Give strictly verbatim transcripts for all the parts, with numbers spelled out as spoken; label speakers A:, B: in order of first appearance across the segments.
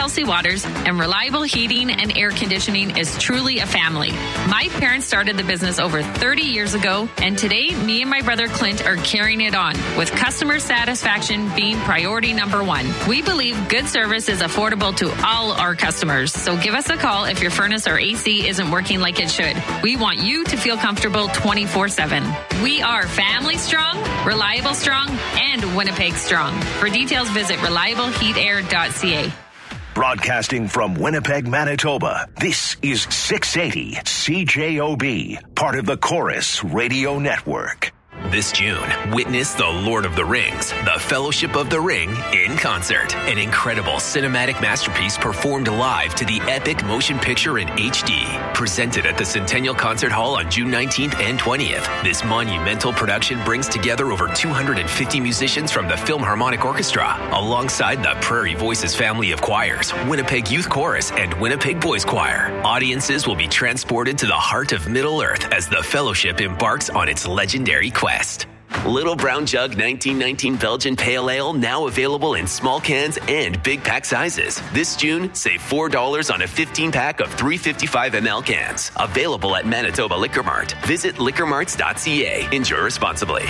A: Kelsey Waters, and reliable heating and air conditioning is truly a family. My parents started the business over thirty years ago, and today, me and my brother Clint are carrying it on, with customer satisfaction being priority number one. We believe good service is affordable to all our customers, so give us a call if your furnace or A C isn't working like it should. We want you to feel comfortable twenty-four seven. We are family strong, reliable strong, and Winnipeg strong. For details, visit reliable heat air dot c a.
B: Broadcasting from Winnipeg, Manitoba, this is six eighty C J O B, part of the Chorus Radio Network.
C: This June, witness The Lord of the Rings, The Fellowship of the Ring in concert. An incredible cinematic masterpiece performed live to the epic motion picture in H D. Presented at the Centennial Concert Hall on June nineteenth and twentieth. This monumental production brings together over two hundred fifty musicians from the Philharmonic Orchestra, alongside the Prairie Voices family of choirs, Winnipeg Youth Chorus, and Winnipeg Boys Choir. Audiences will be transported to the heart of Middle-earth as the Fellowship embarks on its legendary quest. Little Brown Jug nineteen nineteen Belgian Pale Ale now available in small cans and big pack sizes. This June, save four dollars on a fifteen pack of three fifty-five milliliter cans. Available at Manitoba Liquor Mart. Visit liquor marts dot c a. Enjoy responsibly.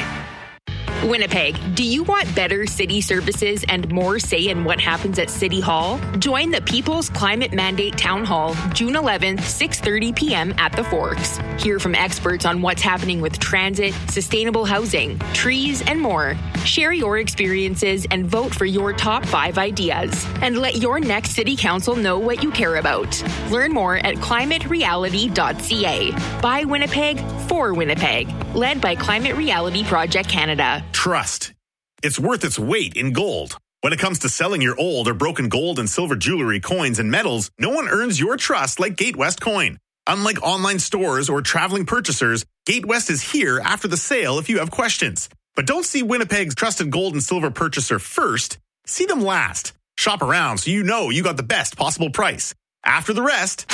D: Winnipeg, do you want better city services and more say in what happens at City Hall? Join the People's Climate Mandate Town Hall, June eleventh, six thirty p.m. at the Forks. Hear from experts on what's happening with transit, sustainable housing, trees, and more. Share your experiences and vote for your top five ideas. And let your next City Council know what you care about. Learn more at climate reality dot c a. By Winnipeg, for Winnipeg. Led by Climate Reality Project Canada.
E: Trust. It's worth its weight in gold. When it comes to selling your old or broken gold and silver jewelry, coins, and metals, no one earns your trust like Gatewest Coin. Unlike online stores or traveling purchasers, Gatewest is here after the sale if you have questions. But don't see Winnipeg's trusted gold and silver purchaser first. See them last. Shop around so you know you got the best possible price. After the rest,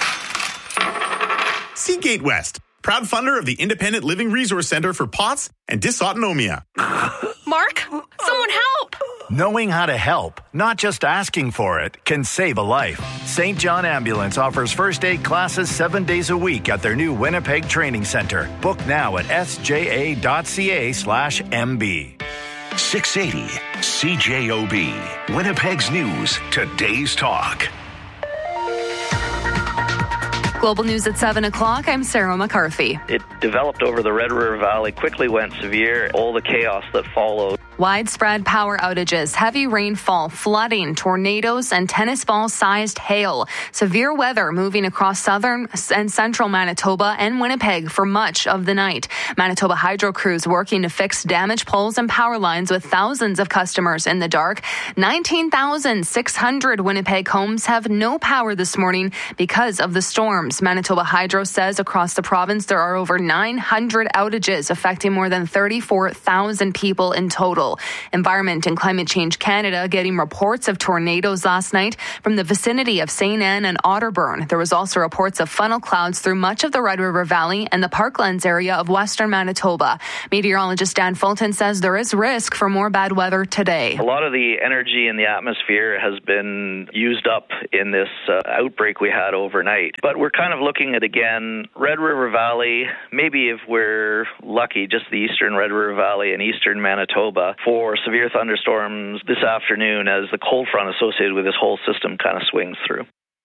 E: see Gatewest, proud funder of the Independent Living Resource Center for P O T S and Dysautonomia.
F: Mark, someone help!
G: Knowing how to help, not just asking for it, can save a life. Saint John Ambulance offers first aid classes seven days a week at their new Winnipeg Training Center. Book now at s j a dot c a slash m b.
B: six eighty C J O B, Winnipeg's News, today's talk.
H: Global News at seven o'clock. I'm Sarah McCarthy.
I: It developed over the Red River Valley, quickly went severe, all the chaos that followed.
H: Widespread power outages, heavy rainfall, flooding, tornadoes, and tennis ball-sized hail. Severe weather moving across southern and central Manitoba and Winnipeg for much of the night. Manitoba Hydro crews working to fix damaged poles and power lines with thousands of customers in the dark. nineteen thousand six hundred Winnipeg homes have no power this morning because of the storms. Manitoba Hydro says across the province there are over nine hundred outages affecting more than thirty-four thousand people in total. Environment and Climate Change Canada getting reports of tornadoes last night from the vicinity of Saint Anne and Otterburn. There was also reports of funnel clouds through much of the Red River Valley and the Parklands area of western Manitoba. Meteorologist Dan Fulton says there is risk for more bad weather today.
I: A lot of the energy in the atmosphere has been used up in this uh, outbreak we had overnight. But we're kind of looking at, again, Red River Valley, maybe if we're lucky, just the eastern Red River Valley and eastern Manitoba for severe thunderstorms this afternoon as the cold front associated with this whole system kind of swings through.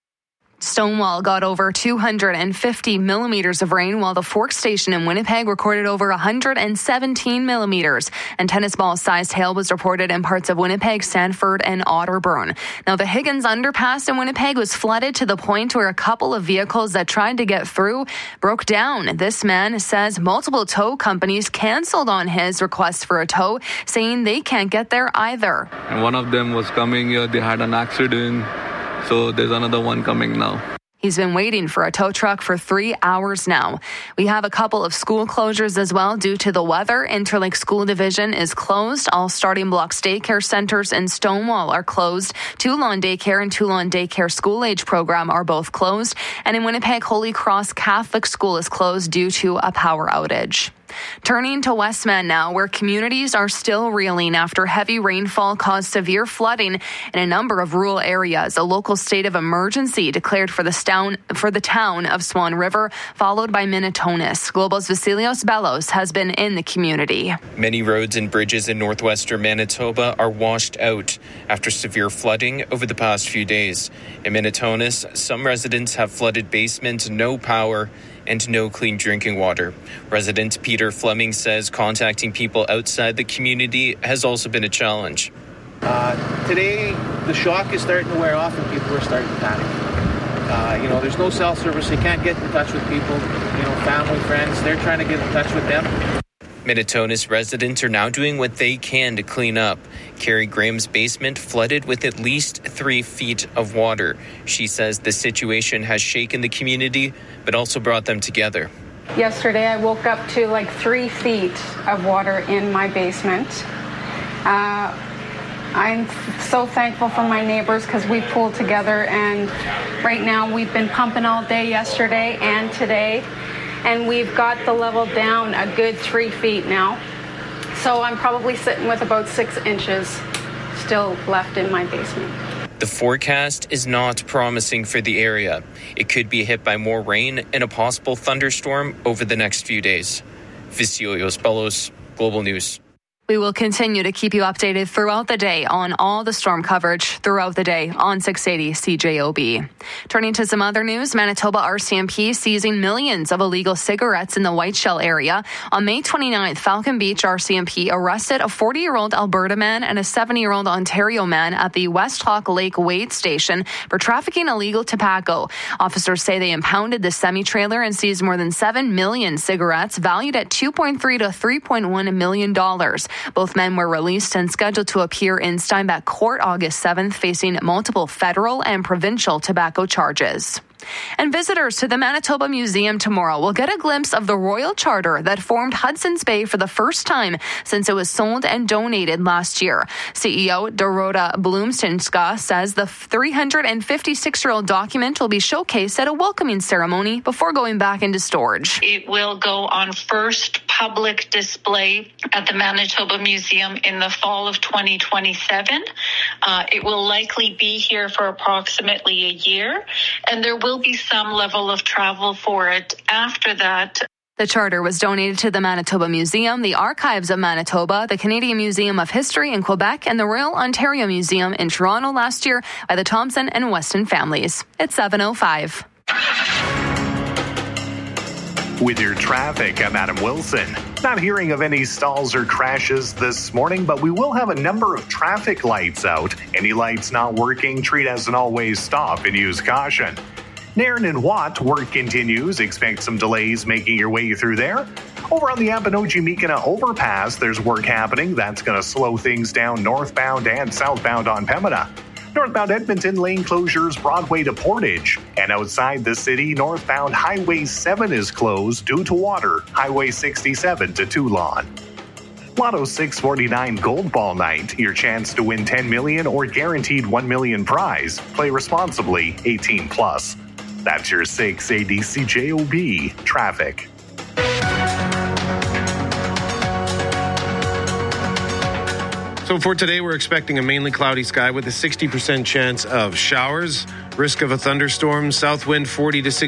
H: Stonewall got over two hundred fifty millimeters of rain, while the Fork Station in Winnipeg recorded over one hundred seventeen millimeters. And tennis ball-sized hail was reported in parts of Winnipeg, Sanford, and Otterburn. Now, the Higgins Underpass in Winnipeg was flooded to the point where a couple of vehicles that tried to get through broke down. This man says multiple tow companies canceled on his request for a tow, saying they can't get there either.
J: And one of them was coming here. They had an accident. So there's another one coming now.
H: He's been waiting for a tow truck for three hours now. We have a couple of school closures as well due to the weather. Interlake School Division is closed. All Starting Blocks daycare centers in Stonewall are closed. Toulon Daycare and Toulon Daycare School Age Program are both closed. And in Winnipeg, Holy Cross Catholic School is closed due to a power outage. Turning to Westman now, where communities are still reeling after heavy rainfall caused severe flooding in a number of rural areas. A local state of emergency declared for the town, for the town of Swan River, followed by Minitonas. Global's Vasilios Bellos has been in the community.
K: Many roads and bridges in northwestern Manitoba are washed out after severe flooding over the past few days. In Minitonas, some residents have flooded basements, no power, and no clean drinking water. Resident Peter Fleming says contacting people outside the community has also been a challenge.
L: Uh, today, the shock is starting to wear off and people are starting to panic. Uh, you know, there's no cell service. They can't get in touch with people, you know, family, friends. They're trying to get in touch with them.
K: Minitonas residents are now doing what they can to clean up. Carrie Graham's basement flooded with at least three feet of water. She says the situation has shaken the community, but also brought them together.
M: Yesterday, I woke up to like three feet of water in my basement. Uh, I'm so thankful for my neighbors because we pulled together, and right now we've been pumping all day yesterday and today. And we've got the level down a good three feet now. So I'm probably sitting with about six inches still left in my basement.
K: The forecast is not promising for the area. It could be hit by more rain and a possible thunderstorm over the next few days. Vasilios Bellos, Global News.
H: We will continue to keep you updated throughout the day on all the storm coverage throughout the day on six eighty C J O B. Turning to some other news, Manitoba R C M P seizing millions of illegal cigarettes in the Whiteshell area. On May twenty-ninth, Falcon Beach R C M P arrested a forty-year-old Alberta man and a seventy-year-old Ontario man at the West Hawk Lake Wade Station for trafficking illegal tobacco. Officers say they impounded the semi-trailer and seized more than seven million cigarettes valued at two point three to three point one million dollars. Both men were released and scheduled to appear in Steinbach Court August seventh, facing multiple federal and provincial tobacco charges. And visitors to the Manitoba Museum tomorrow will get a glimpse of the royal charter that formed Hudson's Bay for the first time since it was sold and donated last year. C E O Dorota Blumstinska says the three hundred fifty-six-year-old document will be showcased at a welcoming ceremony before going back into storage.
N: It will go on first public display at the Manitoba Museum in the fall of twenty twenty-seven. Uh, it will likely be here for approximately a year, and there will be some level of travel for it after that.
H: The charter was donated to the Manitoba Museum, the Archives of Manitoba, the Canadian Museum of History in Quebec, and the Royal Ontario Museum in Toronto last year by the Thompson and Weston families. It's seven oh five.
O: With your traffic, I'm Adam Wilson. Not hearing of any stalls or crashes this morning, but we will have a number of traffic lights out. Any lights not working, treat as an always stop and use caution. Nairn and Watt, work continues. Expect some delays making your way through there. Over on the Apponochie-Mikina overpass, there's work happening. That's going to slow things down northbound and southbound on Pembina. Northbound Edmonton lane closures Broadway to Portage. And outside the city, northbound Highway seven is closed due to water. Highway sixty-seven to Toulon. Lotto six forty-nine Gold Ball Night. Your chance to win ten million dollars or guaranteed one million dollars prize. Play responsibly, eighteen plus. That's your six eighty C J O B traffic.
P: So for today, we're expecting a mainly cloudy sky with a sixty percent chance of showers. Risk of a thunderstorm. South wind forty to sixty.